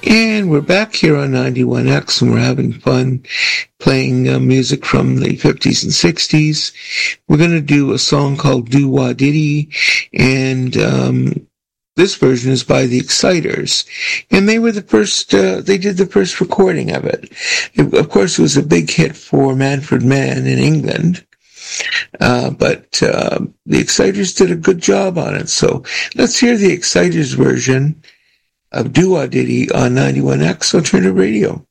And we're back here on 91X, and we're having fun playing music from the 50s and 60s. We're going to do a song called Do Wah Diddy, and this version is by the Exciters. And they were the first, they did the first recording of it. Of course, it was a big hit for Manfred Mann in England. But the Exciters did a good job on it. So let's hear the Exciters version of Do Wah Diddy on 91X Alternative Radio.